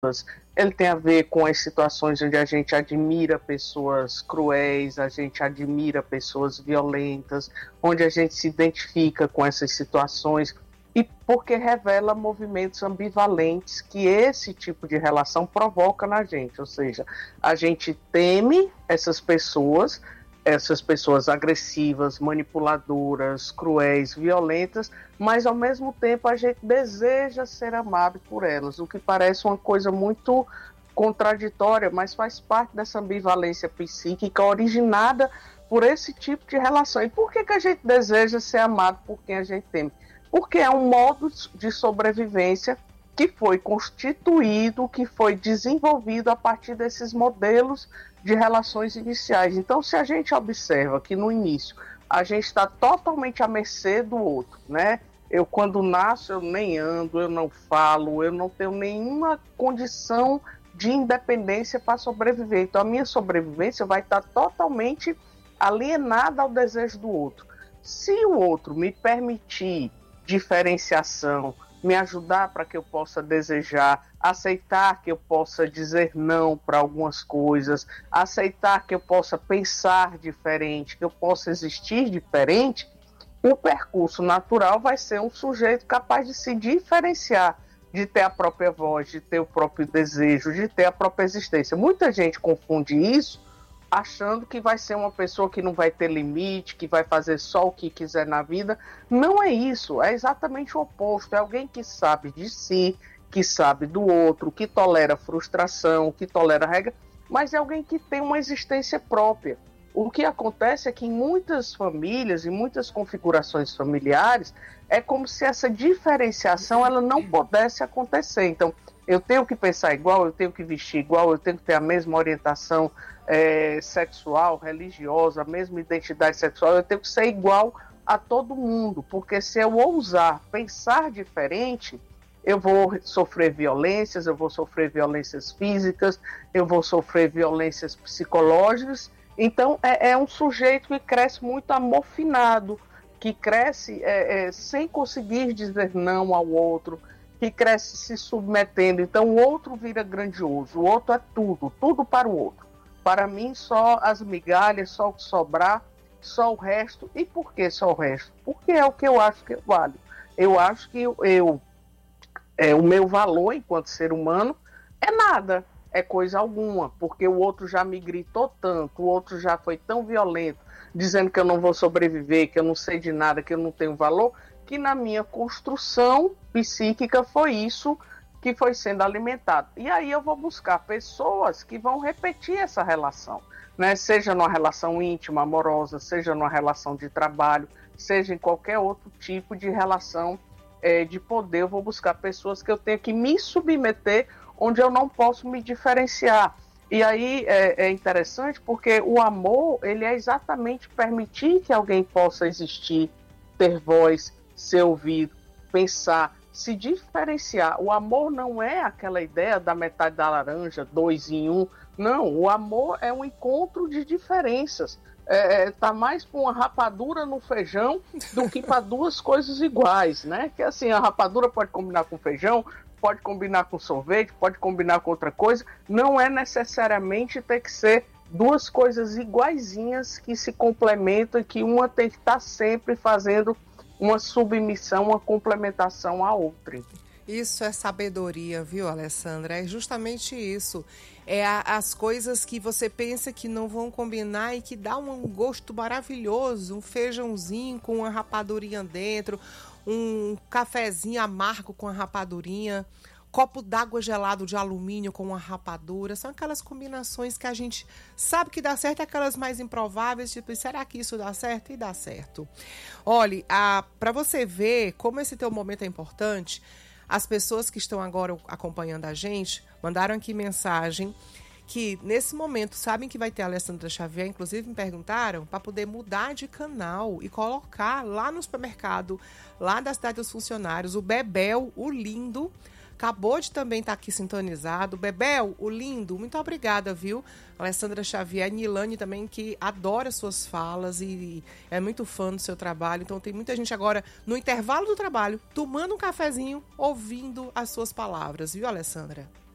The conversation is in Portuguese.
ele tem a ver com as situações onde a gente admira pessoas cruéis, a gente admira pessoas violentas, onde a gente se identifica com essas situações, e porque revela movimentos ambivalentes que esse tipo de relação provoca na gente, ou seja, a gente teme essas pessoas agressivas, manipuladoras, cruéis, violentas, mas ao mesmo tempo a gente deseja ser amado por elas, o que parece uma coisa muito contraditória, mas faz parte dessa ambivalência psíquica originada por esse tipo de relação. E por que a gente deseja ser amado por quem a gente teme? Porque é um modo de sobrevivência que foi constituído, que foi desenvolvido a partir desses modelos de relações iniciais. Então, se a gente observa que no início a gente está totalmente à mercê do outro, né? Eu, quando nasço, eu nem ando, eu não falo, eu não tenho nenhuma condição de independência para sobreviver. Então, a minha sobrevivência vai estar totalmente alienada ao desejo do outro. Se o outro me permitir diferenciação, me ajudar para que eu possa desejar, aceitar que eu possa dizer não para algumas coisas, aceitar que eu possa pensar diferente, que eu possa existir diferente, o percurso natural vai ser um sujeito capaz de se diferenciar, de ter a própria voz, de ter o próprio desejo, de ter a própria existência. Muita gente confunde isso achando que vai ser uma pessoa que não vai ter limite, que vai fazer só o que quiser na vida. Não é isso, é exatamente o oposto. É alguém que sabe de si, que sabe do outro, que tolera frustração, que tolera regra, mas é alguém que tem uma existência própria. O que acontece é que em muitas famílias, em muitas configurações familiares, é como se essa diferenciação ela não pudesse acontecer. Então, eu tenho que pensar igual, eu tenho que vestir igual, eu tenho que ter a mesma orientação sexual, religiosa, a mesma identidade sexual, eu tenho que ser igual a todo mundo, porque se eu ousar pensar diferente, eu vou sofrer violências, eu vou sofrer violências físicas, eu vou sofrer violências psicológicas. Então, é um sujeito que cresce muito amofinado, que cresce sem conseguir dizer não ao outro, que cresce se submetendo. Então, o outro vira grandioso, o outro é tudo, tudo para o outro. Para mim, só as migalhas, só o que sobrar, só o resto. E por que só o resto? Porque é o que eu acho que vale. Eu acho que o meu valor enquanto ser humano é nada, é coisa alguma, porque o outro já me gritou tanto, o outro já foi tão violento, dizendo que eu não vou sobreviver, que eu não sei de nada, que eu não tenho valor, que na minha construção psíquica foi isso que foi sendo alimentado. E aí eu vou buscar pessoas que vão repetir essa relação, né? Seja numa relação íntima, amorosa, seja numa relação de trabalho, seja em qualquer outro tipo de relação de poder. Eu vou buscar pessoas que eu tenho que me submeter, onde eu não posso me diferenciar. E aí é interessante porque o amor, ele é exatamente permitir que alguém possa existir, ter voz, ser ouvido, pensar, se diferenciar. O amor não é aquela ideia da metade da laranja, 2 em 1. Não, o amor é um encontro de diferenças. Tá mais para uma rapadura no feijão do que para duas coisas iguais, né? Que assim, a rapadura pode combinar com feijão, pode combinar com sorvete, pode combinar com outra coisa. Não é necessariamente ter que ser duas coisas iguaizinhas que se complementam e que uma tem que estar sempre fazendo uma submissão, uma complementação à outra. Isso é sabedoria, viu, Alessandra? É justamente isso. As coisas que você pensa que não vão combinar e que dá um gosto maravilhoso, um feijãozinho com uma rapadurinha dentro, um cafezinho amargo com a rapadurinha, copo d'água gelado de alumínio com uma rapadura. São aquelas combinações que a gente sabe que dá certo, aquelas mais improváveis, tipo, será que isso dá certo? E dá certo. Olha, para você ver como esse teu momento é importante, as pessoas que estão agora acompanhando a gente mandaram aqui mensagem que nesse momento sabem que vai ter a Alessandra Xavier, inclusive me perguntaram para poder mudar de canal e colocar lá no supermercado, lá da Cidade dos Funcionários, o Bebel, o lindo, acabou de também estar aqui sintonizado. Bebel, o lindo, muito obrigada, viu? Alessandra Xavier, Nilane também, que adora suas falas e é muito fã do seu trabalho. Então tem muita gente agora no intervalo do trabalho, tomando um cafezinho, ouvindo as suas palavras, viu, Alessandra?